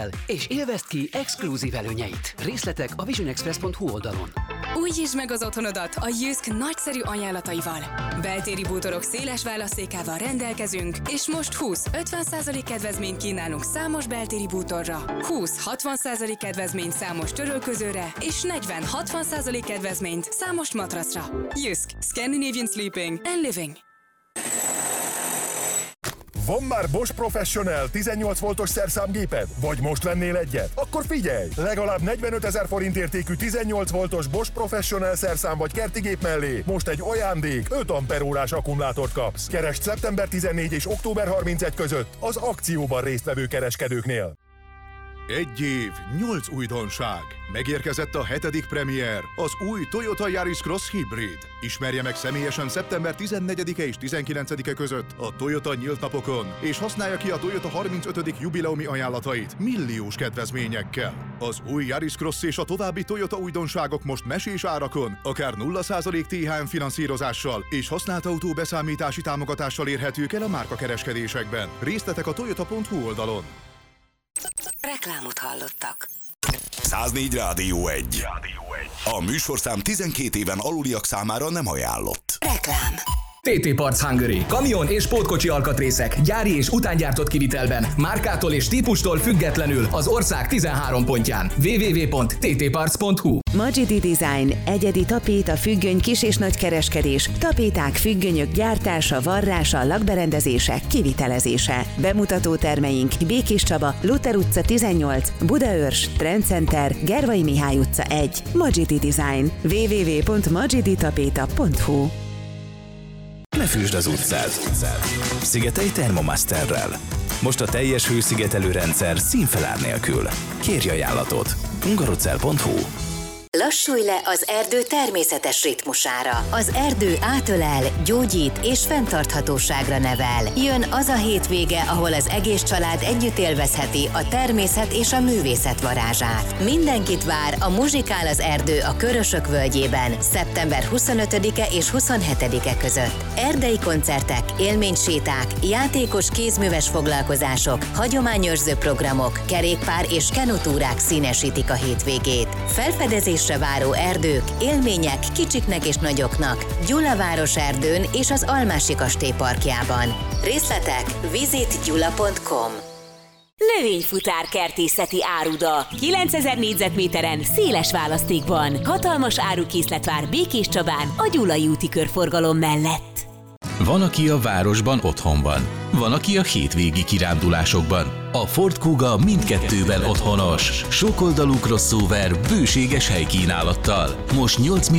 el, és élvezd ki exkluzív előnyeit. Részletek a visionexpress.hu oldalon. Újítsd meg az otthonodat a Jysk nagyszerű ajánlataival. Beltéri bútorok széles választékával rendelkezünk, és most 20-50% kedvezményt kínálunk számos beltéri bútorra, 20-60% kedvezményt számos törölközőre, és 40-60% kedvezményt számos matracra. Jysk. Scandinavian Sleeping and Living. Van már Bosch Professional 18 voltos szerszámgéped? Vagy most vennél egyet? Akkor figyelj! Legalább 45 000 forint értékű 18 voltos Bosch Professional szerszám vagy kertigép mellé most egy ajándék 5 amperórás akkumulátort kapsz. Keresd szeptember 14 és október 31 között az akcióban résztvevő kereskedőknél. 1 év, 8 újdonság. Megérkezett a 7. premier, az új Toyota Yaris Cross Hybrid. Ismerje meg személyesen szeptember 14-e és 19-e között a Toyota nyílt napokon, és használja ki a Toyota 35. jubileumi ajánlatait milliós kedvezményekkel. Az új Yaris Cross és a további Toyota újdonságok most mesés árakon, akár 0% THM finanszírozással és használt autó beszámítási támogatással érhetők el a márkakereskedésekben. Részletek a toyota.hu oldalon. Reklámot hallottak. 104 Rádió 1. A műsorszám 12 éven aluliak számára nem ajánlott. Reklám. TT Parts Hungary. Kamion és pótkocsi alkatrészek. Gyári és utángyártott kivitelben. Márkától és típustól függetlenül az ország 13 pontján. www.ttparts.hu. Magidi Design. Egyedi tapéta, függöny, kis- és nagykereskedés. Tapéták, függönyök gyártása, varrása, lakberendezések, kivitelezése. Bemutató termeink Békés Csaba, Luther utca 18, Budaörs, Trendcenter, Gervai Mihály utca 1. Magidi Design. www.magiditapeta.hu. Ne fűsd az utcát. Szigetelj Thermomasterrel. Most a teljes hőszigetelő rendszer színfelár nélkül. Kérj ajánlatot. hungarocell.hu. Lassulj le az erdő természetes ritmusára. Az erdő átölel, gyógyít és fenntarthatóságra nevel. Jön az a hétvége, ahol az egész család együtt élvezheti a természet és a művészet varázsát. Mindenkit vár a Muzsikál az erdő a Körösök völgyében szeptember 25-e és 27-e között. Erdei koncertek, élményséták, játékos kézműves foglalkozások, hagyományőrző programok, kerékpár és kenutúrák színesítik a hétvégét. Felfedezés váró erdők, élmények kicsiknek és nagyoknak, Gyulaváros erdőn és az Almási kastély parkjában. Részletek visitgyula.com. Növényfutár kertészeti áruda. 9000 négyzetméteren, széles választékban. Hatalmas árukészlet vár Békés Csabán, a Gyulai úti körforgalom mellett. Van, aki a városban otthon van. Van, aki a hétvégi kirándulásokban. A Ford Kuga mindkettőben otthonos. Sokoldalú crossover bőséges helykínálattal. Most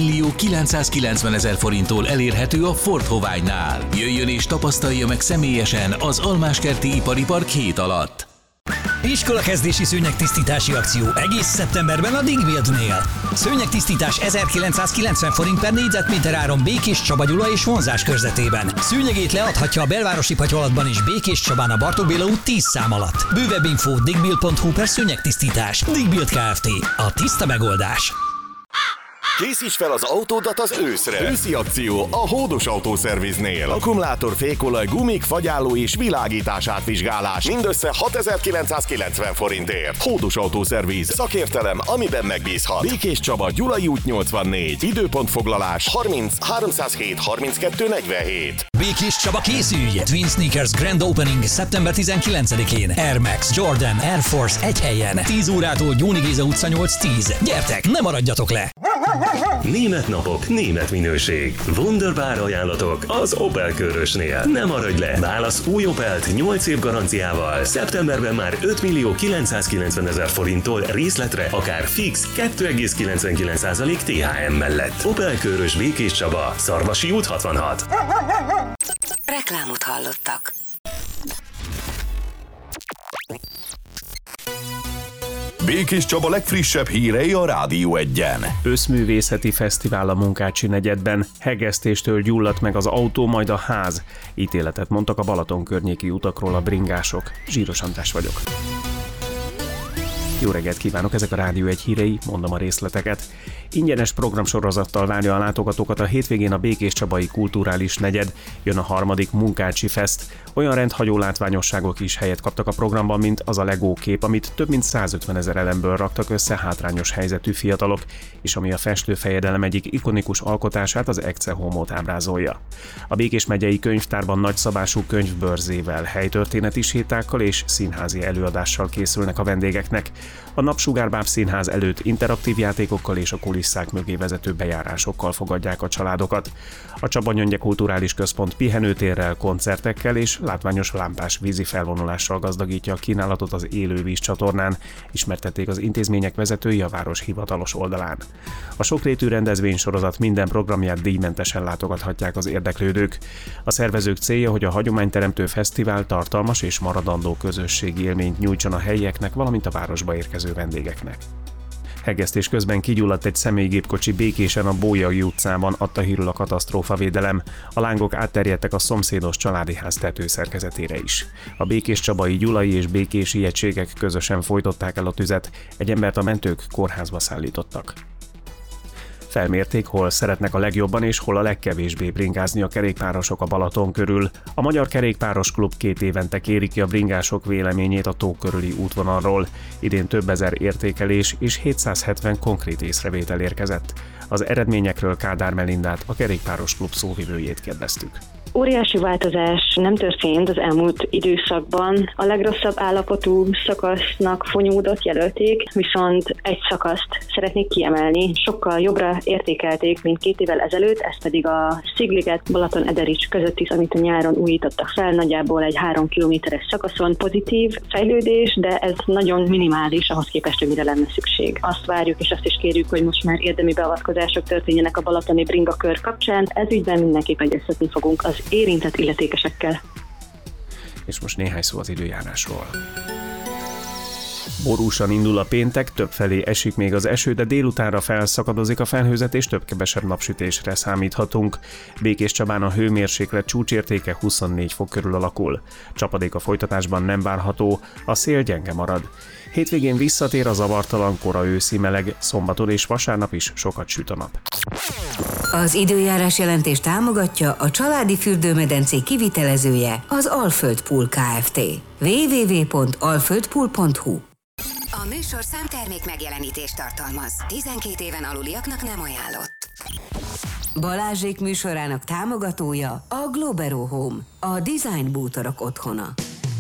8.990.000 forinttól elérhető a Ford Hoványnál. Jöjjön és tapasztalja meg személyesen az Almáskerti Ipari Park hét alatt. Iskolakezdési szőnyegtisztítási akció egész szeptemberben a Digbuildnél. Szőnyegtisztítás 1990 forint per négyzetméter áron Békés Csaba, Gyula és vonzás körzetében. Szőnyegét leadhatja a belvárosi patyolatban is Békés Csabán a Bartók Béla út 10 szám alatt. Bővebb info digbuild.hu per szőnyegtisztítás. Digbuild Kft. A tiszta megoldás. Készíts fel az autódat az őszre! Őszi akció a Hódos Autószerviznél. Akkumulátor, fékolaj, gumik, fagyálló és világítás átvizsgálás. Mindössze 6990 forintért. Hódos Autószerviz. Szakértelem, amiben megbízhat. Békés Csaba, Gyulai út 84. Időpontfoglalás 30 307 32 47. Békés Csaba, készülj! Twin Sneakers Grand Opening szeptember 19-én. Air Max, Jordan, Air Force egy helyen. 10 órától Gyóni Géza utca 8-10. Gyertek, ne maradjatok le! Német napok, német minőség. Wunderbar ajánlatok az Opel Körösnél. Ne maradj le! Válasz új Opelt 8 év garanciával. Szeptemberben már 5.990.000 forinttól részletre, akár fix 2,99% THM mellett. Opel Körös, Békés Csaba, Szarvasi út 66. Reklámot hallottak. Békés Csaba legfrissebb hírei a Rádió 1-en. Összművészeti fesztivál a Munkácsi negyedben. Hegesztéstől gyulladt meg az autó, majd a ház. Ítéletet mondtak a Balaton környéki utakról a bringások. Zsíros András vagyok. Jó reggelt kívánok, ezek a Rádió 1 hírei, mondom a részleteket. Ingyenes programsorozattal várja a látogatókat a hétvégén a Békés Csabai Kulturális Negyed, jön a 3. Munkácsi Fest. Olyan rendhagyó látványosságok is helyet kaptak a programban, mint az a Lego kép, amit több mint 150 000 elemből raktak össze hátrányos helyzetű fiatalok, és ami a festőfejedelem egyik ikonikus alkotását, az Ecce Homót ábrázolja. A Békés megyei könyvtárban nagyszabású könyvbörzével, helytörténeti sétákkal és színházi előadással készülnek a vendégeknek. A Napsugárbáb Színház előtt interaktív játékokkal és a kulisszák mögé vezető bejárásokkal fogadják a családokat. A Csaba-Gyöngye Kulturális Központ pihenőtérrel, koncertekkel és látványos lámpás vízi felvonulással gazdagítja a kínálatot az élővíz csatornán, ismertették az intézmények vezetői a város hivatalos oldalán. A sokrétű rendezvénysorozat minden programját díjmentesen látogathatják az érdeklődők. A szervezők célja, hogy a hagyományteremtő fesztivál tartalmas és maradandó közösségi élményt nyújtson a helyieknek, valamint a városba érkező vendégeknek. Hegesztés közben kigyulladt egy személygépkocsi Békésen a Bolyai utcában, adta hírül a katasztrófavédelem. A lángok átterjedtek a szomszédos családi ház tetőszerkezetére is. A Békés Csabai, Gyulai és Békési egységek közösen folytották el a tüzet, egy embert a mentők kórházba szállítottak. Felmérték, hol szeretnek a legjobban és hol a legkevésbé bringázni a kerékpárosok a Balaton körül. A Magyar Kerékpáros Klub 2 évente kéri ki a bringások véleményét a tó körüli útvonalról. Idén több ezer értékelés és 770 konkrét észrevétel érkezett. Az eredményekről Kádár Melindát, a Kerékpáros Klub szóvivőjét kérdeztük. Óriási változás nem történt az elmúlt időszakban. A legrosszabb állapotú szakasznak Fonyódot jelölték, viszont egy szakaszt szeretnék kiemelni. Sokkal jobbra értékelték, mint 2 évvel ezelőtt, ez pedig a Szigliget-Balaton-Ederics közötti, amit a nyáron újítottak fel, nagyjából egy 3 kilométeres szakaszon. Pozitív fejlődés, de ez nagyon minimális ahhoz képest, hogy mire lenne szükség. Azt várjuk és azt is kérjük, hogy most már érdemi beavatkozások történjenek a balatoni bringakör kapcsán. Ez ügyben mindenképp egyeztetni fogunk az érintett illetékesekkel. És most néhány szó az időjárásról. Borúsan indul a péntek, többfelé esik még az eső, de délutánra felszakadozik a felhőzet, és több-kevesebb napsütésre számíthatunk. Békés Csabán a hőmérséklet csúcsértéke 24 fok körül alakul. Csapadék a folytatásban nem várható, a szél gyenge marad. Hétvégén visszatér a zavartalan kora őszi meleg, szombaton és vasárnap is sokat süt a nap. Az időjárás jelentés támogatja a családi fürdőmedencé kivitelezője, az Alföld Pool Kft. www.alföldpool.hu. A műsorszám termék megjelenítést tartalmaz. 12 éven aluliaknak nem ajánlott. Balázsék műsorának támogatója a Globero Home, a design bútorok otthona.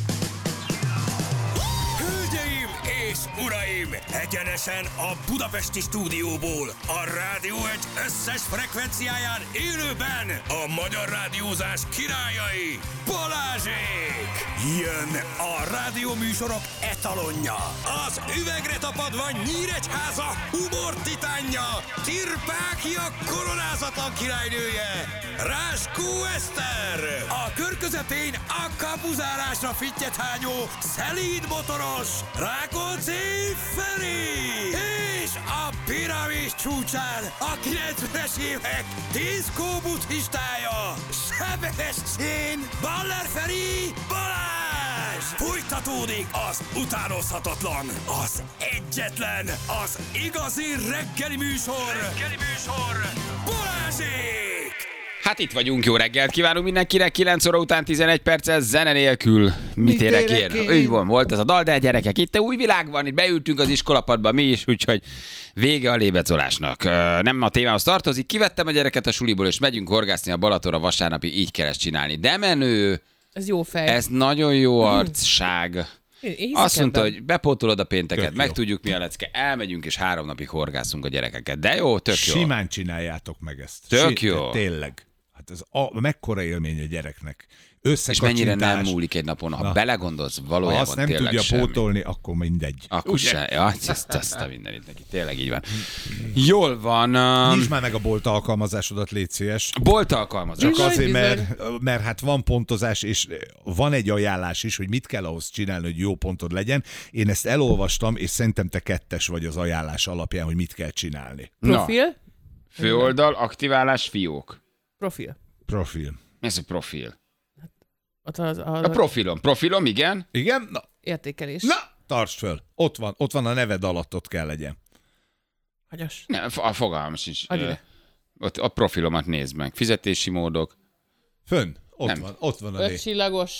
Uraim, egyenesen a budapesti stúdióból, a Rádió 1 összes frekvenciáján élőben a magyar rádiózás királyai, Balázsék! Jön a rádióműsorok etalonja, az üvegre tapadva Nyíregyháza humor titánja, Tirpákia koronázatlan királynője, Ráskó Eszter, a kör közepén a kapuzárásra fittyet hányó, szelíd motoros, Rákóczi Feri! És a piramis csúcsán a 90-es évek diszkó buddhistája, Sebestyén Baller Feri Balázs! Folytatódik az utánozhatatlan, az egyetlen, az igazi reggeli műsor, Balázsék! Hát itt vagyunk, jó reggelt kívánunk mindenkinek, 9 óra után 11 perccel zene nélkül. Mit érek én? Úgy volt ez a dal, de gyerekek, itt új világ van, itt beültünk az iskolapadba mi is, úgyhogy vége a lébecolásnak. Nem a témához tartozik, kivettem a gyereket a suliból, és megyünk horgászni a Balatonra vasárnapi, így kell ezt csinálni. De menő! Ez jó fej. Ez nagyon jó arcság. Azt mondta, hogy bepótolod a pénteket, megtudjuk mi a lecke, elmegyünk és 3 napig horgászunk a gyerekeket. De jó, tök jó. Simán csináljátok meg ezt. Tök jó. Tényleg. Hát ez mekkora élmény a gyereknek. És mennyire nem múlik egy napon, ha belegondolsz, valójában ha azt nem tényleg tudja semmi. pótolni, akkor mindegy. Akkor se. Ja, ezt a mindenit neki. Tényleg így van. Jól van. Nyisd már meg a bolt alkalmazásodat, légy szíves. Bolt alkalmazás. Csak azért, mert hát van pontozás, és van egy ajánlás is, hogy mit kell ahhoz csinálni, hogy jó pontod legyen. Én ezt elolvastam, és szerintem te 2-es vagy az ajánlás alapján, hogy mit kell csinálni. Profil? Főoldal, aktiválás, fiók. Profil. Mi ez a profil? A profilom, igen. Igen? Na. Értékelés. Na, Tartsd föl. Ott van a neved alatt, ott kell legyen. Hagyas. Nem, a fogalmam sincs. Ott a profilomat nézd meg. Fizetési módok. Fönn. Ott van a 5 csillagos.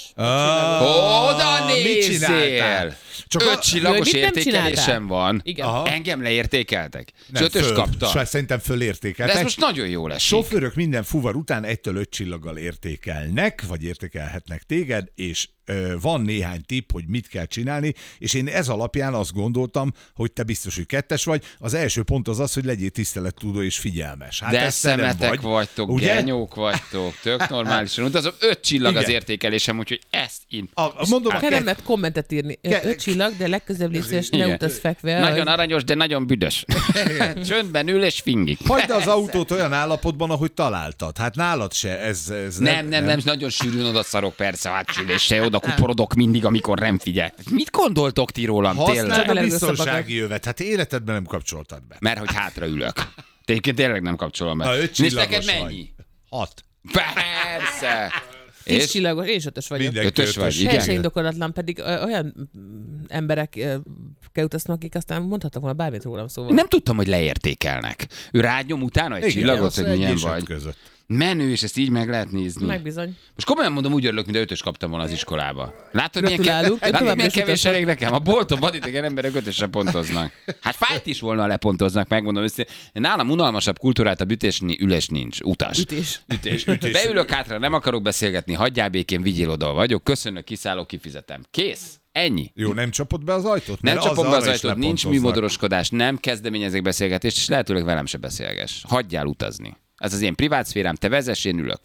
Oda nézzél! Csak 5 csillagos értékelésem van. Igen. Engem leértékeltek. És 5-ös kaptam. Szerintem fölértékeltek. De ez most nagyon jól esik. Sofőrök minden fuvar után 1-től 5 csillaggal értékelnek, vagy értékelhetnek téged, és van néhány tipp, hogy mit kell csinálni, és én ez alapján azt gondoltam, hogy te biztos, hogy 2-es vagy. Az első pont az, hogy legyél tisztelettudó és figyelmes. Hát de szemetek vagytok, ugye? Genyók vagytok, tök normálisan. Utazom, 5 csillag az értékelésem, úgyhogy ezt én... Nem lehet kommentet írni. 5 csillag, de legközelebb légy ne utaz fekve. Nagyon aranyos, de nagyon büdös. Csöndben ül és fingik. Hagyd az autót olyan állapotban, ahogy találtad. Hát nálad se ez nem, nagyon sűrűn oda szarok persze hátsüléssel, oda kuporodok mindig, amikor nem figyel. Mit gondoltok ti rólam? Használd a biztonsági jövet. Hát életedben nem kapcsoltad be. Mert hogy hátra ülök. Tényleg nem kapcsolom be. Nézd, neked mennyi? 6. Persze. 10 csillagos, és 5-ös vagyok. 5-ös vagy, igen. Teljesen indokolatlan, pedig olyan emberek utaznak, akik aztán mondhatnak volna bármit rólam, szóval. Nem tudtam, hogy leértékelnek. Ő rágyom utána egy csillagot, hogy milyen vagy. Között. Menő, és ezt így meg lehet nézni. Megbizony. Most komolyan mondom, úgy örülök, mint 5-ös kaptam volna az iskolába. Látod, milyen kevés elég nekem? A bolton vadidegen emberek 5-ösre pontoznak. Hát fájt is volna, lepontoznak, megmondom őszintén. Nálam unalmasabb kultúrát a bütésni, üles nincs. Utas. Ütés. Beülök hátra, nem akarok beszélgetni, hagyjál békén, vigyél oda vagyok. Köszönök, kiszállok, kifizetem. Kész. Ennyi. Jó, nem csapod be az ajtót? Nem csapom be az ajtót, nincs műmodoroskodás, nem kezdeményezek beszélgetést, és lehetőleg velem se beszélges. Hagyjál utazni. Ez az én privát szférám, te vezess, én ülök.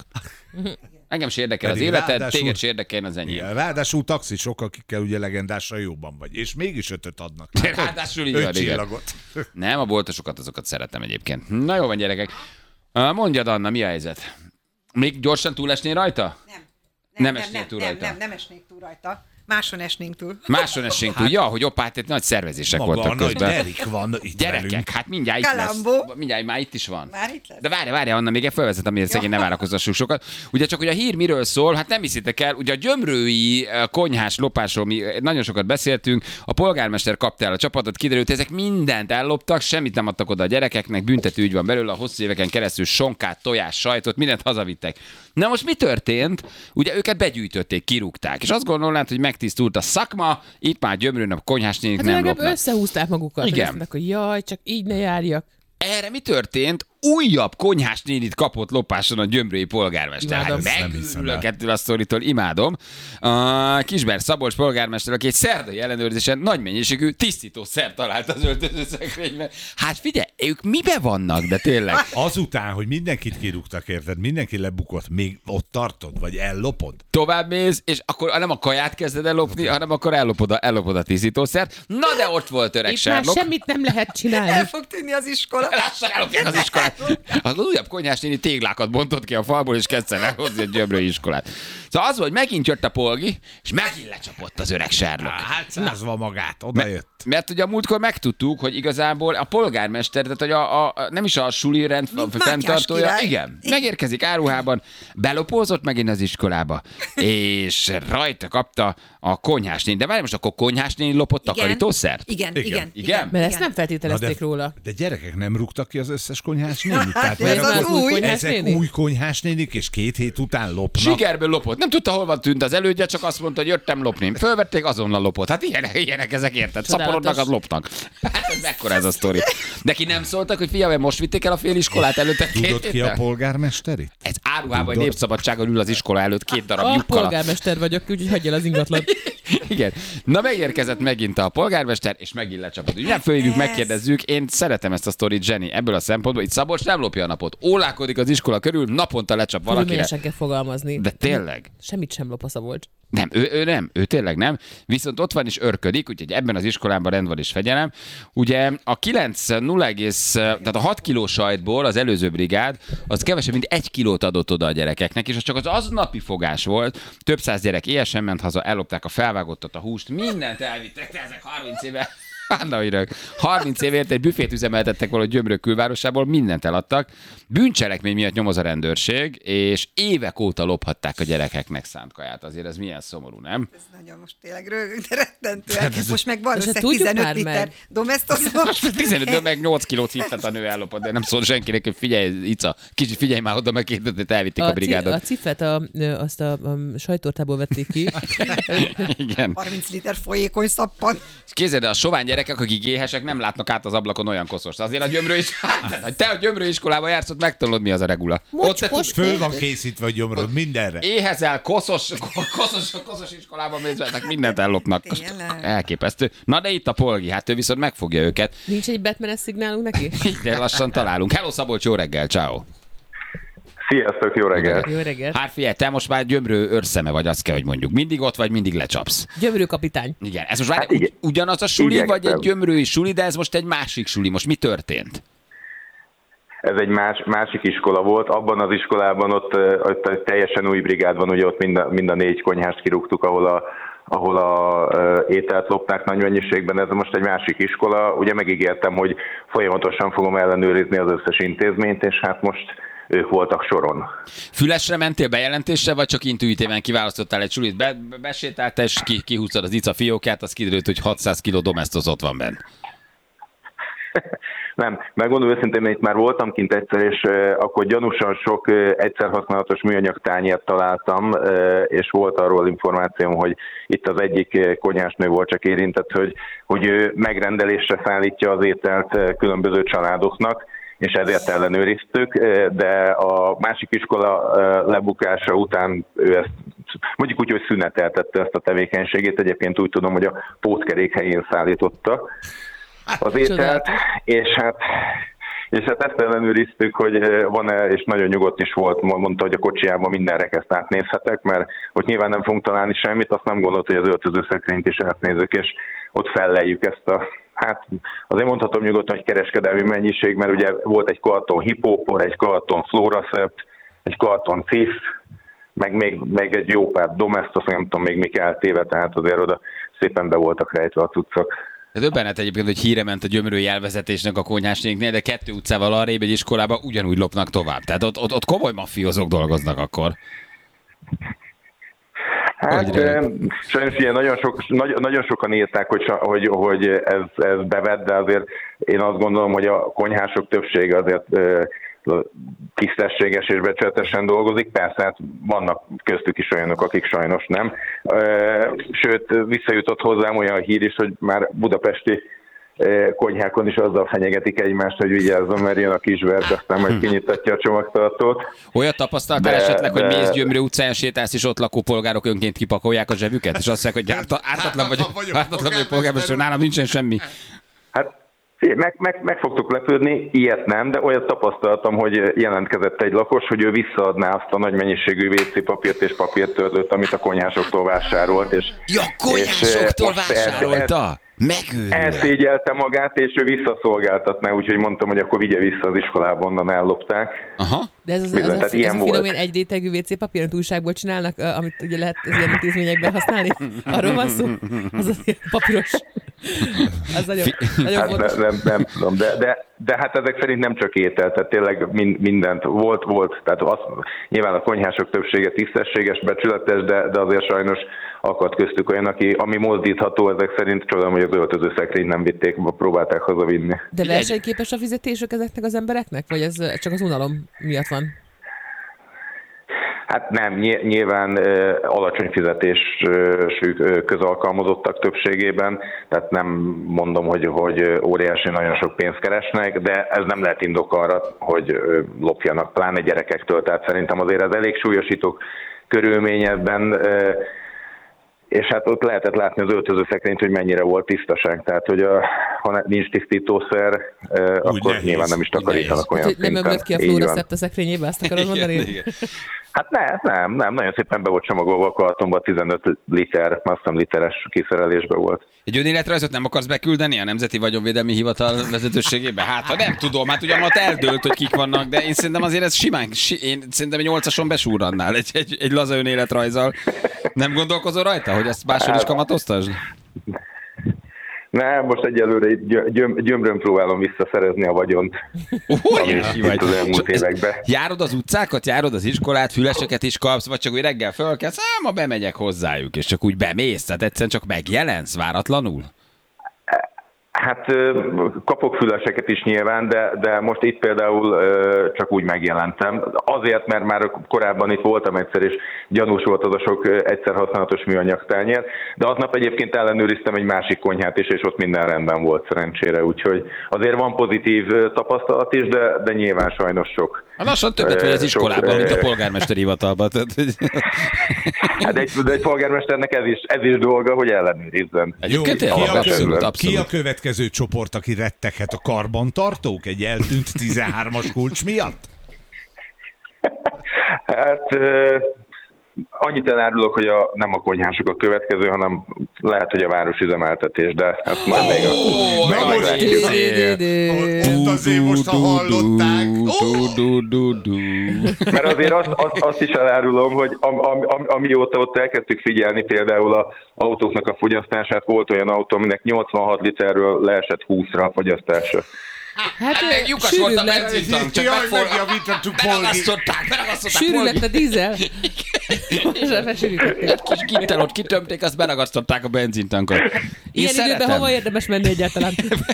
Engem se érdekel az életed, téged se érdekel az enyém. Ráadásul taxisok, akikkel ugye legendásra jóban vagy, és mégis 5-öt adnak. Ráadásul így van, csillagot. Nem, a boltosokat, azokat szeretem egyébként. Na jó van, gyerekek. Mondjad, Anna, mi a helyzet? Még gyorsan túlesnél rajta? Nem esnél túl rajta. Nem esnék túl rajta. Máson esnénk túl. Máson esnénk túl. Ja, hogy oppát, nagy szervezések maga voltak közben. Erik van itt gyerekek, velünk. hát mindjárt itt lesz. Mindjárt már itt is van. Már itt lesz. De várj, Anna, még felvezetem, hogy szegény ne várakozassuk sokat. Ugye csak, hogy a hír miről szól, hát nem hiszitek el, ugye a gyömrői konyhás lopásról mi nagyon sokat beszéltünk, a polgármester kapta el a csapatot, kiderült, ezek mindent elloptak, semmit nem adtak oda a gyerekeknek, büntető ügy van belőle, a hosszú éveken keresztül sonkát, tojás, sajtot, mindent hazavittek. Na most mi történt? Ugye őket begyűjtötték, kirúgták, és azt gondolnád, hogy megtisztult a szakma, itt már gyömrőn a konyhásnénik nem lopnak. Összehúzták magukat. Igen. Mondták, hogy jaj, csak így ne járjak. Erre mi történt? Újabb konyhás nénit kapott lopáson a gyömrői polgármester. Imádom. Hát megülök ettől a sztoritól, imádom. A Kisber Szabolcs polgármester, aki egy szerdai ellenőrzésen nagy mennyiségű tisztítószer talált az öltözőszekrényben. Hát figyelj, ők mibe vannak, de tényleg. Azután, hogy mindenkit kirúgtak, érted, mindenki lebukott, még ott tartod, vagy ellopod? Tovább mész, és akkor nem a kaját kezded ellopni, hanem akkor ellopod a tisztítószert. Na de ott volt öreg Itt már Sherlock. semmit nem lehet csinálni. El fog tűnni az iskola. Lassan ellopják az iskolát. Az újabb konyhás néni téglákat bontott ki a falból, és kezdte elhozni a gyömrői iskolát. Szóval az, hogy megint jött a polgi, és megint lecsapott az öreg Sherlock. Hát százva magát, odajött. Mert ugye a múltkor megtudtuk, hogy igazából a polgármester, tehát hogy nem is a suli rend fenntartója, igen, megérkezik áruhában, belopózott megint az iskolába, és rajta kapta a konyhás néni. De várj, most akkor konyhás néni lopott takarítószert? Igen. Mert ezt nem feltételezték róla. De gyerekek nem rúgtak ki az összes konyhás nénit? Hát ez az új. Ezek új konyhás nénik, és 2 hét után lopnak. Sigerből lopott. Nem tudta, hol van tűnt az elődje, csak azt mondta, hogy jöttem lopni. Fölvették, azonnal lopott. Hát ilyenek ezek, érted? Szaporodnak, az lopnak. Hát ez mekkora ez a sztori. De ki nem szóltak, hogy figyelj, most vitték el a fél iskolát előtte 2 Tudod ki a polgármesteri? Ez áruhában, egy népszabadságon ül az iskola előtt 2 darab lyukkal. A polgármester vagyok, úgyhogy hagyj el az ingatlan. Igen. Na megérkezett megint a polgármester, és megint lecsapott. Ugye nem följövjük, megkérdezzük. Én szeretem ezt a sztorit, Jenny, ebből a szempontból. Itt Szabolcs nem lopja a napot. Ólálkodik az iskola körül, naponta lecsap valakire. Körülményesen kell fogalmazni. De tényleg. Semmit sem lop a Szabolcs. Nem, ő nem, ő tényleg nem. Viszont ott van és örködik, úgyhogy ebben az iskolában rend van és fegyelem. Ugye a tehát a 6 kiló sajtból az előző brigád, az kevesebb, mint 1 kilót adott oda a gyerekeknek, és az csak az aznapi fogás volt. Több száz gyerek éjesen ment haza, ellopták a felvágottat, a húst, mindent elvittek, ezek 30 éve. Na, öreg. 30 évért egy büfét üzemeltettek valahogy Gyömrök külvárosából, mindent eladtak. Bűncselekmény miatt nyomoz a rendőrség, és évek óta lophatták a gyerekeknek szánt kaját. Azért ez milyen szomorú, nem? Ez nagyon most tényleg rögünk, de rettentően. Most meg valószínűleg 15 liter domestoszott. 15-ből meg 8 kilót hittet a nő ellopott, de nem szól senkinek, hogy figyelj, Ica, kicsit figyelj már oda, meg kérdezett, elvitték a brigádat. A cifet azt a sajttortából vették ki. Igen. 30 liter folyékony szappan. Képzeld, a sovány gyerekek, akik éhesek, nem látnak át az ablakon olyan koszos. Azért a te a gyömrőiskolába jársz, ott megtanulod, mi az a regula. Föl van készítve a gyomrod mindenre. Éhezel, koszos iskolában mész, mindent ellopnak. Elképesztő. Na de itt a Polgi, hát ő viszont megfogja őket. Nincs egy Batman-es szignálunk neki? De lassan találunk. Hello Szabolcs, jó reggel, ciao. Sziasztok, jó reggel. Jó reggel. Hát figyelj, te most már Gyömrő őrszeme vagy, azt kell, hogy mondjuk. Mindig ott vagy, mindig lecsapsz. Gyömrő kapitány. Igen, ez most már ugyanaz a suli, vagy egy gyömrői suli, de ez most egy másik suli. Most mi történt? Ez egy másik iskola volt. Abban az iskolában ott teljesen új brigád van, ugye ott mind a 4 konyhást kirúgtuk, ahol a ételt lopták nagy mennyiségben. Ez most egy másik iskola. Ugye megígértem, hogy folyamatosan fogom ellenőrizni az összes intézményt, és hát most ők voltak soron. Fülesre mentél bejelentéssel, vagy csak intuitíven kiválasztottál egy sulit? Besétáltál, és kihúztad az Ica fiókját, az kiderült, hogy 600 kg domestos ott van benne. Nem, megmondom őszintén, itt már voltam kint egyszer, és akkor gyanúsan sok egyszer használatos műanyag tányért találtam, és volt arról információm, hogy itt az egyik konyhásnő volt csak érintett, hogy ő megrendelésre szállítja az ételt különböző családoknak, és ezért ellenőriztük, de a másik iskola lebukása után ő ezt mondjuk úgy, hogy szüneteltette ezt a tevékenységét. Egyébként úgy tudom, hogy a pótkerék helyén szállította az ételt, és hát ezt ellenőriztük, hogy van-e, és nagyon nyugodt is volt, mondta, hogy a kocsijában minden rekeszt átnézhetek, mert ott nyilván nem fogunk találni semmit, azt nem gondolt, hogy az öltözőszekrényt is átnézzük, és ott felleljük ezt a, hát azért mondhatom nyugodtan, hogy kereskedelmi mennyiség, mert ugye volt egy karton hipópor, egy karton Floraszept, egy karton Cif, meg egy jó pár domestos, nem tudom még mik eltéve, tehát azért oda szépen be voltak rejtve a cuccok. Döbbenet egyébként, hogy híre ment a gyömrői elvezetésnek a konyhásnéknél, de 2 utcával arrébb egy iskolában ugyanúgy lopnak tovább. Tehát ott komoly mafiózók dolgoznak akkor. Hát sajnos ilyen nagyon sokan írták, hogy ez bevett, de azért én azt gondolom, hogy a konyhások többsége azért tisztességes és becsületesen dolgozik. Persze, hát vannak köztük is olyanok, akik sajnos nem. Sőt, visszajutott hozzám olyan hír is, hogy már budapesti konyhákon is azzal fenyegetik egymást, hogy vigyázzon, mert jön a kisvert, aztán majd kinyitatja a csomagtartót. Olyat tapasztaltál esetleg, hogy mész Gyömrő utcán sétálsz, és ott lakó polgárok önként kipakolják a zsebüket, és azt mondják, hogy ártatlan vagy polgármester, nálam nincsen semmi. Hát meg fogtok lepődni, ilyet nem, de olyat tapasztaltam, hogy jelentkezett egy lakos, hogy ő visszaadná azt a nagy mennyiségű WC papírt és papírtörlőt, amit a konyhásoktól vásárolt. Ja, konyhásoktól vásárolta? Elszégyelte magát, és ő visszaszolgáltatná, úgyhogy mondtam, hogy akkor vigye vissza az iskolába, onnan ellopták. Aha. De ez a finomén egy rétegű WC papír, amit újságból csinálnak, amit ugye lehet az ilyen intézményekben használni. Arról van szó? Az azért papíros. Az nagyon fontos. Nem tudom, de hát ezek szerint nem csak étel, tehát tényleg mindent volt. Tehát nyilván a konyhások többsége tisztességes, becsületes, de azért sajnos akadt köztük olyan, ami mozdítható, ezek szerint csodálom, hogy az öltözőszekrényt nem vitték, próbálták hazavinni. De versenyképes a fizetésük ezeknek az embereknek? Vagy ez csak az unalom miatt van? Hát nem, nyilván alacsony fizetésű közalkalmazottak többségében, tehát nem mondom, hogy óriási nagyon sok pénzt keresnek, de ez nem lehet indok arra, hogy lopjanak, pláne gyerekektől, tehát szerintem azért ez elég súlyosító körülmény ebben, és hát ott lehetett látni az öltözőszekrényt, hogy mennyire volt tisztaság. Tehát, hogy ha nincs tisztítószer, akkor nehéz. Nyilván nem is takarítanak olyan szinten. Nem ömlött ki a Floraszept a szekrényébe, azt akarod mondani? Hát nem, nagyon szépen be volt csomagolva a kartonba, 15 liter, azt hiszem literes kiszerelésbe volt. Egy önéletrajzot nem akarsz beküldeni a Nemzeti Vagyonvédelmi Hivatal vezetőségébe? Hát, ha nem tudom, hát ugyan ott eldőlt, hogy kik vannak, de én szerintem azért ez simán, én szerintem egy 8-ason besúrannál egy laza önéletrajzzal. Nem gondolkozol rajta, hogy ezt máshol is kamatoztasd? Nem, most egyelőre gyömrön próbálom visszaszerezni a vagyont, amit az elmúlt években. Járod az utcákat, járod az iskolát, füleseket is kapsz, vagy csak úgy reggel fölkelsz, ma bemegyek hozzájuk, és csak úgy bemész, tehát egyszerűen csak megjelensz váratlanul? Hát kapok füleseket is nyilván, de most itt például csak úgy megjelentem. Azért, mert már korábban itt voltam egyszer, és gyanús volt az a sok egyszer használatos műanyag tányér, de aznap egyébként ellenőriztem egy másik konyhát is, és ott minden rendben volt szerencsére, úgyhogy azért van pozitív tapasztalat is, de nyilván sajnos sok. Lassan többet vagy az iskolában, mint a polgármesteri hivatalban. Hát egy polgármesternek ez is dolga, hogy ellenőrizzen. Jó, ki a következő csoport, aki retteghet, a karbantartók egy eltűnt 13-as kulcs miatt? Hát annyit elárulok, hogy nem a konyhások a következő, hanem lehet, hogy a városüzemeltetés, de ezt már még Ott azért most hallották. Mert azért azt is elárulom, hogy amióta ott elkezdtük figyelni például az autóknak a fogyasztását, volt olyan autó, aminek 86 literről leesett 20-ra a fogyasztása. Hát lyukas volt a benzintank, csak beragasztották. Sűrű lett a dízel. Egy kis gittel ott kitömték, azt beragasztották a benzintankot. Ilyen időben hova érdemes menni egyáltalán?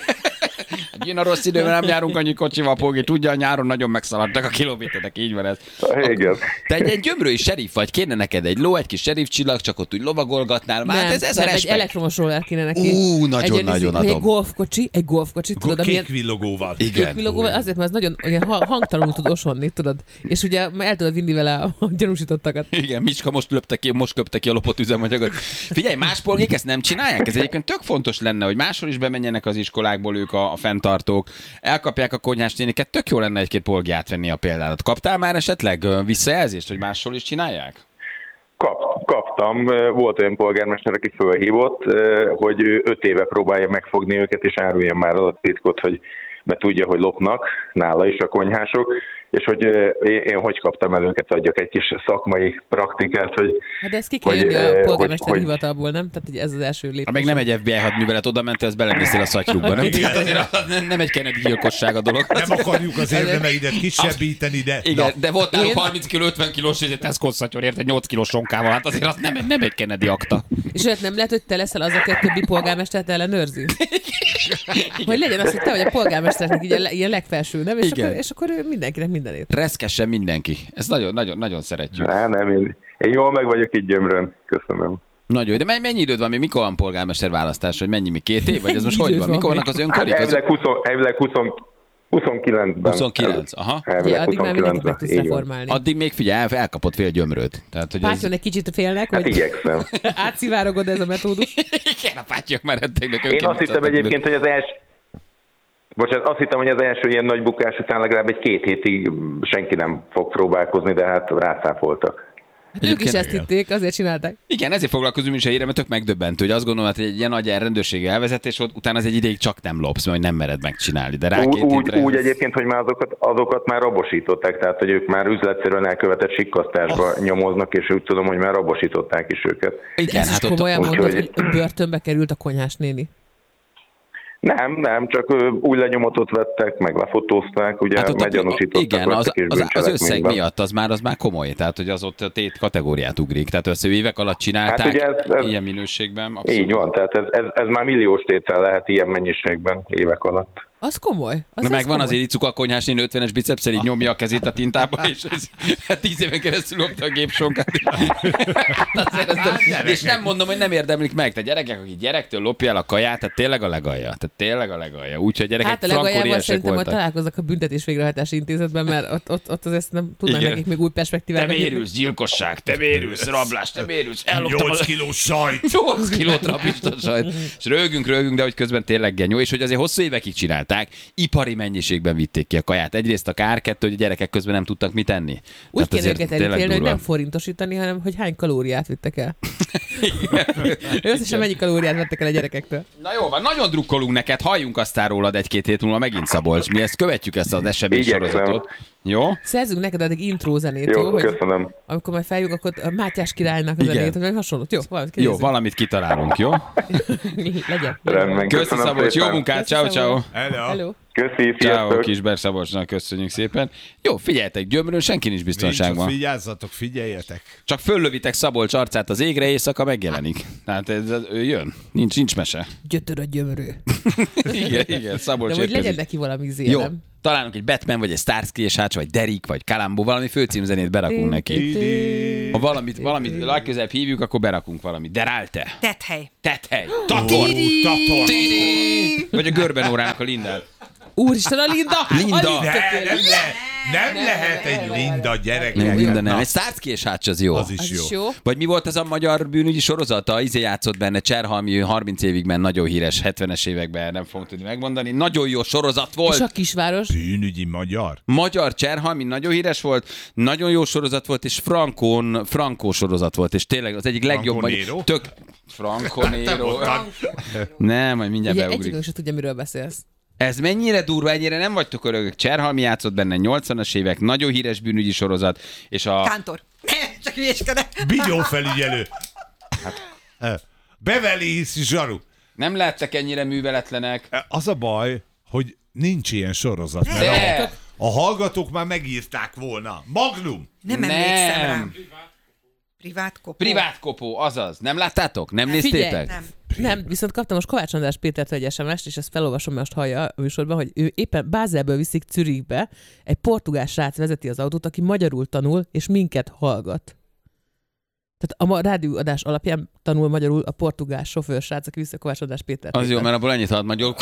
Jön a rossz időben, nem járunk annyi kocsival, Pógi. Tudja, a nyáron nagyon megszaladtak a kilométerek, így van ez. Igen. Te egy gyömrői serif vagy, kéne neked egy ló, egy kis serif csillag, csak ott úgy lovagolgatnál. Már ez a respekt. Egy elektromos roller kéne neki. Nagyon adom. Egy golfkocsi, tudod, kék villogóval. Igen. Azért, mert az nagyon olyan hangtalanul tud osonni, tudod. És ugye el tudod vinni vele a gyanúsítottakat. Igen, Micska most köpte ki a lopott üzemanyagot. Figyelj, más polgék ezt nem csinálják? Ez egyébként tök fontos lenne, hogy máshol is bemenjenek az iskolákból ők a fenntartók, elkapják a konyhás néniket, tök jó lenne egy-két polgi átvenni a példádat. Kaptál már esetleg visszajelzést, hogy máshol is csinálják? Kaptam. Volt olyan polgármester, aki fölhívott, hogy 5 éve próbálja megfogni őket, és árulja már az a titkot, hogy mert tudja, hogy lopnak nála is a konyhások, és hogy én hogy kaptam el őket, adjak egy kis szakmai praktikát, hogy... Hát de ez ki kell jönni a polgármester hivatalból, nem? Tehát hogy ez az első lépés. Ha meg nem egy FBI hadművelet oda mentél, az belemészél a szatyrukba, nem? Nem egy Kennedy gyilkosság a dolog. Nem akarjuk az érdemeidet kisebbíteni, de... Igen, de volt náluk 30 kg, 50 kilós, és egy Tesco szatyor, érted 8 kilós sonkával, hát azért az nem egy Kennedy akta. És olyat nem lehet, hogy te leszel az, aki a többi polgármestert ellenőrzi? Hogy legyen az, hogy te vagy a polgármesternek ilyen legfelső, nem? És akkor mindenkinek mindenét. Reszkessen mindenki. Ezt nagyon szeretjük. Nem, én jól meg vagyok itt gyömrön. Köszönöm. Nagyon jó. De mennyi időd van még? Mikor van polgármester választás? Hogy mennyi még 2 év? Vagy ez most hogy van? Mikor vannak az önkorik? Elvileg 29-ben. 29, aha. Addig már mindent meg tudsz reformálni. Addig még figyelj, elkapott fél gyömröt. Pátyon egy kicsit félnek, hát hogy igyekszem. Átszivárogod ez a metódus. Igen, a pátyok már rettegnek. Én azt hittem egyébként, hogy azt hittem, hogy az első ilyen nagy bukás után legalább egy 2 hétig senki nem fog próbálkozni, de hát rácáfoltak. Hát ők is ezt hitték, azért csinálták. Igen, ezért foglalkozunk is a hírem, mert tök megdöbbentő, hogy azt gondolom, hogy egy ilyen nagy rendőrségi elvezetés volt, utána az egy ideig csak nem lopsz, mert nem mered megcsinálni. De úgy egyébként, hogy már azokat már rabosították, tehát hogy ők már üzletszerűen elkövetett sikkasztásba nyomoznak, és úgy tudom, hogy már rabosították is őket. Igen, hát komolyan mondod, hogy börtönbe került a konyhás néni. Nem, csak új lenyomatot vettek, meg lefotózták, ugye hát meggyanúsítottak. Igen, az összeg miatt az már komoly, tehát hogy az ott a tét kategóriát ugrik, tehát össze évek alatt csinálták hát ez ilyen minőségben. Abszolút. Így van, tehát ez már milliós tétel lehet ilyen mennyiségben évek alatt. Az komoly. Megvan az Iricuka a konyhásnén 50-es bicepszel, így nyomja a kezét a tintába, és 10 éven keresztül lopta a gépsonkát. És nem mondom, hogy nem érdemlik meg. Te gyerekek, aki gyerektől lopja el a kaját, tehát tényleg a legalja. Úgyhogy gyerekek hát a legaljával szerintem, hogy találkoznak a büntetés végrehajtási intézetben, mert ott azért nem tudnak nekik még új perspektívát. Te mérülsz, gyilkosság, te mérülsz, rablás, te mérülsz. 8 kilós sajt. 8 kilót rabista sajt. És rögünk, de hogy közben tényleg genyó, és hogy azért hosszú évekig csinálták. hozták, ipari mennyiségben vitték ki a kaját. Egyrészt a kár, kettő, hogy a gyerekek közben nem tudtak mit enni. Úgy kell őket elítélni, hogy nem forintosítani, hanem hogy hány kalóriát vittek el. Összesen mennyi kalóriát vettek el a gyerekektől. Na jó van, nagyon drukkolunk neked, halljunk aztán rólad 1-2 hét múlva megint, Szabolcs. Mi ezt követjük, ezt az esemény sorozatot. Jó? Szerzünk neked addig intro zenét, jó? Köszönöm. Amikor majd feljük, akkor a Mátyás királynak a zenét, vagy hasonlót. Jó, valamit kitalálunk, jó? Legyen. Köszi, Szabolcs, jó munkát, ciao. Hello. Köszi, ciao, Kisber Szabolcsnak köszönjük szépen. Jó, figyeljetek, Gyömrön senki nincs biztonságban. Vigyázzatok, figyeljetek. Csak föllövitek Szabolcs arcát az égre, éjszaka megjelenik. Tehát ő jön, nincs mese. Gyötör a gyömrő. igen, Szabolcs. De hogy legyen neki valami zélem. Jó, találunk egy Batman, vagy egy Starsky és Hutch, vagy Derek, vagy Columbo, valami főcímzenét berakunk neki. Ha valamit legközelebb hívjuk, akkor berakunk valamit. Deralte. Tethely. Tator. Vagy a Görben órának a Lindát. Úristen, a Linda! Nem lehet egy Linda, gyerek. Nem, Linda nem. Egy Starsky és Hutch az jó. Az is jó. Vagy mi volt az a magyar bűnügyi sorozata? Játszott benne Cserhalmi, 30 évig ment, nagyon híres, 70-es években, nem fogom tudni megmondani. Nagyon jó sorozat volt. És a kisváros? Bűnügyi magyar. Magyar Cserhalmi, nagyon híres volt, nagyon jó sorozat volt, és Frankó sorozat volt, és tényleg az egyik legjobb. Franco Nero. Nem, majd mindjárt beugrik. Egyikünk sem tudja, miről beszélsz. Ez mennyire durva, ennyire nem vagytok örökök. Cserhalmi játszott benne 80-as évek, nagyon híres bűnügyi sorozat, és a... Kántor. Csak hülyéskedek. Bigyó felügyelő. Beverly Hills Zsaru. Nem lehettek ennyire műveletlenek. Az a baj, hogy nincs ilyen sorozat. A hallgatók már megírták volna. Magnum. Nem emlékszem rám. Privátkopó, azaz. Nem láttátok? Nem néztétek? Nem, viszont kaptam most Kovács András Pétertől egy SMS-t, és ezt felolvasom, mert most hallja a műsorban, hogy ő éppen Bázelből viszik Zürichbe, egy portugál srác vezeti az autót, aki magyarul tanul, és minket hallgat. Tehát a rádióadás alapján tanul magyarul a portugál sofőrsrác, aki viszi a Kovács András Pétert. Az jó, mert abból ennyit hallhat magyarul.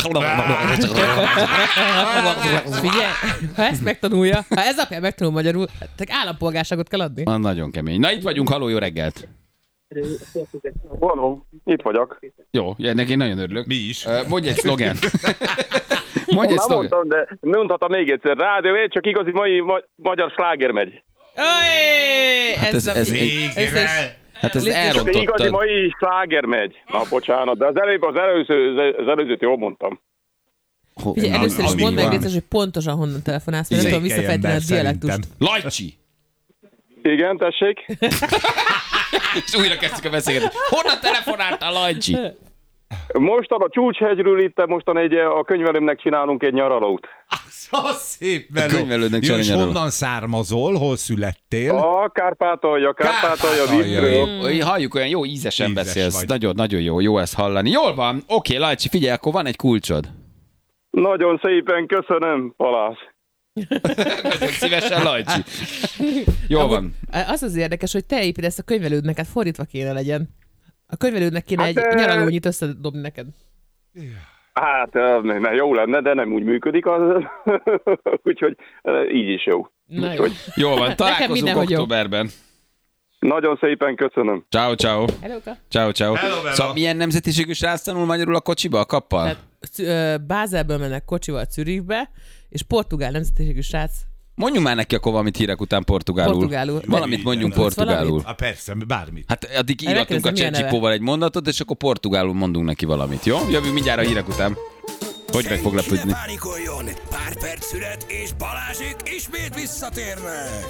Figyelj, ha ezt megtanulja, ha ez alapján megtanul magyarul, állampolgárságot kell adni. Nagyon kemény. Na itt vagyunk, halló, jó reggelt! Való, itt vagyok. Jó, ennek én nagyon örülök. Mi is. Mondj egy szlogent. Mondtam, de mondhatom még egyszer. Rádió, csak igazi magyar sláger megy. Hát ez elrontottad. Igazi mai sláger megy. Na, bocsánat, de az előzőt jól mondtam. Figyelj, először is mondd meg, hogy pontosan honnan telefonálsz, mert nem tudom visszafejteni a dialektust. Lajcsi! Igen, tessék. És újra kezdtük a beszélgetést. Honnan telefonáltál, Lajcsi? Mostan a Csúcshegyről itt, a könyvelőmnek csinálunk egy nyaralót. Szép meló. Jó, és honnan származol? Hol születtél? A Kárpátalja vízről. Halljuk, olyan jó ízesen beszélsz. Nagyon jó ezt hallani. Jól van, oké, Lajcsi, figyelj, akkor van egy kulcsod. Nagyon szépen köszönöm, Balázs. Nagyon szívesen, Lajcsi. Jól van. Az érdekes, hogy te építesz a könyvelődnek, hát fordítva kéne legyen. A könyvelődnek kéne egy nyaralónyit összedobni neked. Hát, jó lenne, de nem úgy működik az. Úgyhogy így is jó. Jó van, találkozunk októberben. Nagyon szépen köszönöm. Ciao. Ciao. Hello. Szóval milyen nemzetiségű srác tanul magyarul a kocsiba, a kappal? Hát, Bázelből mennek kocsival Zürichbe, és portugál nemzetiségű srác. Mondjunk már neki akkor valamit hírek után portugálul. Valamit mondjunk portugálul. Persze, bármit. Hát addig írhatunk a ChatGPT-val egy mondatot, és akkor portugálul mondunk neki valamit, jó? Jövünk mindjárt a hírek után. Hogy meg fog lepődni? Ne pánikoljon! Pár perc szület, és Balázsék ismét visszatérnek!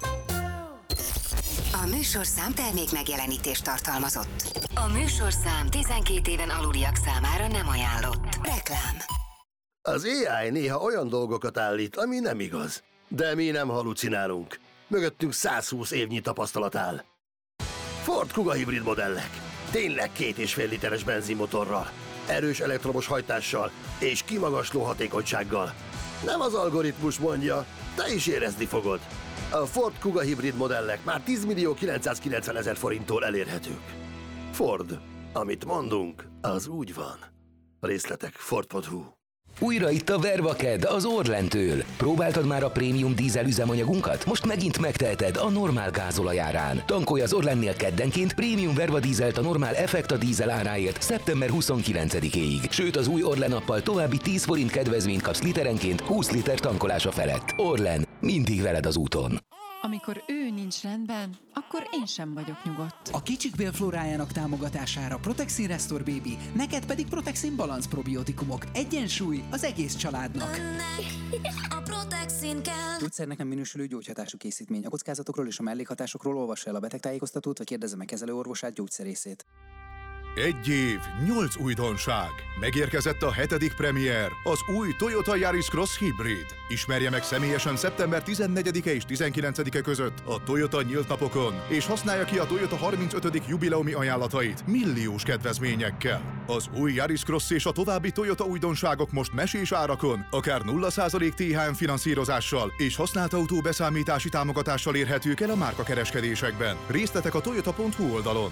A műsorszám termék megjelenítést tartalmazott. A műsorszám 12 éven aluliak számára nem ajánlott. Reklám. Az AI néha olyan dolgokat állít, ami nem igaz. De mi nem halucinálunk. Mögöttünk 120 évnyi tapasztalat áll. Ford Kuga hibrid modellek. Tényleg 2,5 literes benzinmotorral, erős elektromos hajtással és kimagasló hatékonysággal. Nem az algoritmus mondja, te is érezni fogod. A Ford Kuga hibrid modellek már 10.990.000 forinttól elérhetők. Ford. Amit mondunk, az úgy van. Részletek Ford.hu. Újra itt a Vervaked az Orlentől. Próbáltad már a prémium dízel üzemanyagunkat? Most megint megteheted a normál gázolaj árán. Tankolj az Orlennél keddenként prémium Verva dízelt a normál Effekta dízel áráért szeptember 29-éig. Sőt, az új Orlen appal további 10 forint kedvezményt kapsz literenként 20 liter tankolása felett. Orlen, mindig veled az úton. Amikor ő nincs rendben, akkor én sem vagyok nyugodt. A kicsik bélflórájának támogatására Protexin Restore Baby, neked pedig Protexin Balance probiotikumok. Egyensúly az egész családnak. A Protexin kell. Gyógyszernek nem minősülő gyógyhatású készítmény. A kockázatokról és a mellékhatásokról olvassa el a betegtájékoztatót, vagy kérdezze meg kezelőorvosát, gyógyszerészét. 1 év, 8 újdonság. Megérkezett a 7. premier, az új Toyota Yaris Cross Hybrid. Ismerje meg személyesen szeptember 14-e és 19-e között a Toyota nyílt napokon, és használja ki a Toyota 35. jubileumi ajánlatait milliós kedvezményekkel. Az új Yaris Cross és a további Toyota újdonságok most mesés árakon, akár 0% THM finanszírozással és használt autó beszámítási támogatással érhetők el a márkakereskedésekben. Részletek a toyota.hu oldalon.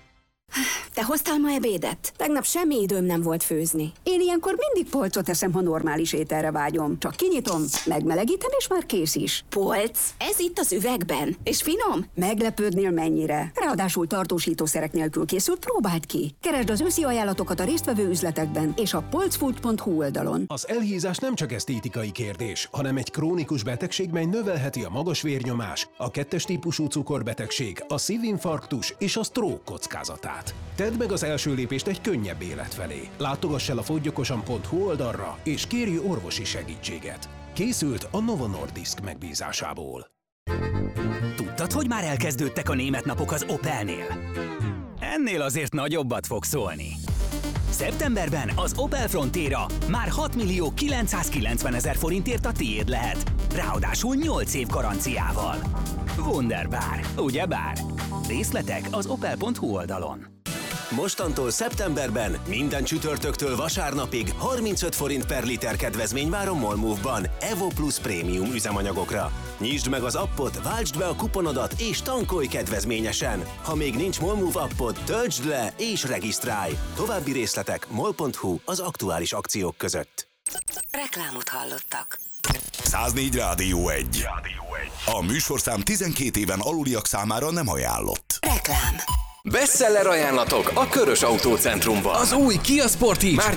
Te hoztál ma ebédet? Tegnap semmi időm nem volt főzni. Én ilyenkor mindig polcot eszem, ha normális ételre vágyom. Csak kinyitom, megmelegítem, és már kész is. Polc? Ez itt az üvegben. És finom? Meglepődnél mennyire. Ráadásul tartósítószerek nélkül készült, próbáld ki. Keresd az őszi ajánlatokat a résztvevő üzletekben és a polcfood.hu oldalon. Az elhízás nem csak esztétikai kérdés, hanem egy krónikus betegség, mely növelheti a magas vérnyomás, a 2-es típusú cukorbetegség, a szívinfarktus és a stroke kockázatát. Tedd meg az első lépést egy könnyebb élet felé. Látogass el a fogyjokosan.hu oldalra, és kérj orvosi segítséget. Készült a Novo Nordisk megbízásából. Tudtad, hogy már elkezdődtek a német napok az Opelnél? Ennél azért nagyobbat fog szólni. Szeptemberben az Opel Frontera már 6.990.000 forintért a tiéd lehet. Ráadásul 8 év garanciával. Wunderbar, ugyebár? Részletek az opel.hu oldalon. Mostantól szeptemberben minden csütörtöktől vasárnapig 35 forint per liter kedvezmény vár a Molmove-ban Evo Plus prémium üzemanyagokra. Nyisd meg az appot, váltsd be a kuponodat és tankolj kedvezményesen. Ha még nincs Molmove appod, töltsd le és regisztrálj. További részletek mol.hu az aktuális akciók között. Reklámot hallottak. 104 Rádió 1. A műsorszám 12 éven aluliak számára nem ajánlott. Reklám. Bestseller ajánlatok a Körös Autócentrumban. Az új Kia Sportage már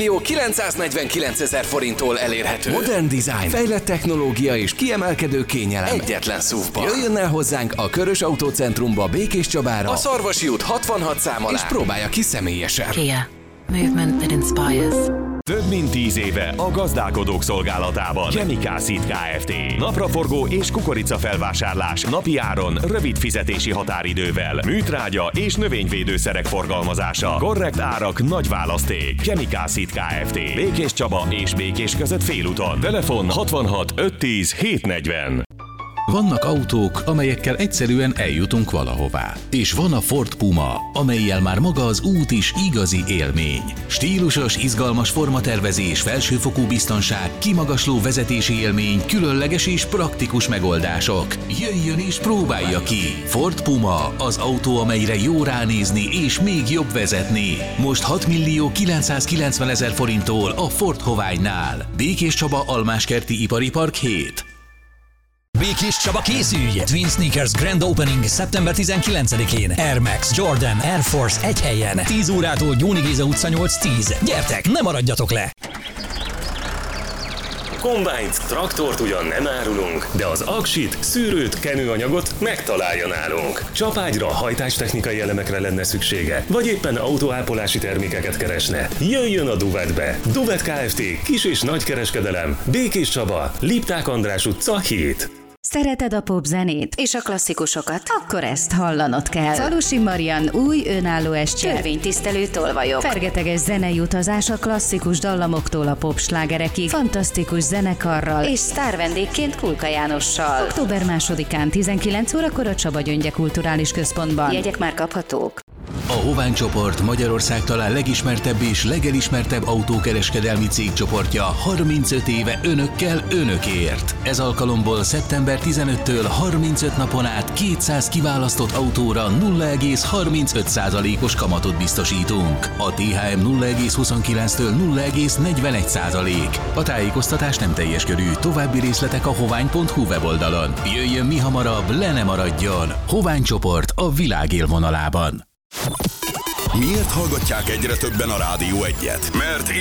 8.949.000 forinttól elérhető. Modern design, fejlett technológia és kiemelkedő kényelem. Egyetlen SUV-ban. Jöjjön el hozzánk a Körös Autócentrumba, Békés Csabára, a Szarvasi út 66 szám alá. És próbálja ki személyesen. Kia. Movement that inspires. Több mint 10 éve a gazdálkodók szolgálatában. Chemical Seed Kft. Napraforgó és kukorica felvásárlás napi áron, rövid fizetési határidővel. Műtrágya és növényvédőszerek forgalmazása. Korrekt árak, nagy választék. Chemical Seed Kft. Békés Csaba és Békés között félúton. Telefon 66 510 740. Vannak autók, amelyekkel egyszerűen eljutunk valahová. És van a Ford Puma, amellyel már maga az út is igazi élmény. Stílusos, izgalmas formatervezés, felsőfokú biztonság, kimagasló vezetési élmény, különleges és praktikus megoldások. Jöjjön és próbálja ki! Ford Puma, az autó, amelyre jó ránézni és még jobb vezetni. Most 6.990.000 forinttól a Ford Hoványnál. Békés Csaba, Almáskerti Ipari Park 7. Békés Csaba, készülj! Twin Sneakers Grand Opening szeptember 19-én. Air Max, Jordan, Air Force egy helyen. 10 órától Gyóni Géza utca 8-10. Gyertek, ne maradjatok le! Kombányt, traktort ugyan nem árulunk, de az aksit, szűrőt, kenőanyagot megtalálja nálunk. Csapágyra, hajtástechnikai elemekre lenne szüksége, vagy éppen autóápolási termékeket keresne. Jöjjön a Duvetbe! Duvet Kft. Kis- és nagykereskedelem. Békés Csaba, Lipták András utca 7. Szereted a popzenét és a klasszikusokat? Akkor ezt hallanod kell. Falusi Marian új önálló estje. Törvénytisztelő tolvajok. Fergeteges zenei utazás a klasszikus dallamoktól a popslágerekig. Fantasztikus zenekarral és sztárvendégként Kulka Jánossal. Október 2-án 19 órakor a Csaba Gyöngye Kulturális Központban. Jegyek már kaphatók. A Hovány csoport Magyarország talán legismertebb és legelismertebb autókereskedelmi cégcsoportja 35 éve önökkel, önökért. Ez alkalomból szeptember 15-től 35 napon át 200 kiválasztott autóra 0,35%-os kamatot biztosítunk. A THM 0,29-től 0,41%. A tájékoztatás nem teljes körű, további részletek a hovány.hu weboldalon. Jöjjön mi hamarabb, le ne maradjon! Hovány csoport a világ élvonalában. Miért hallgatják egyre többen a Rádió 1-et? Mert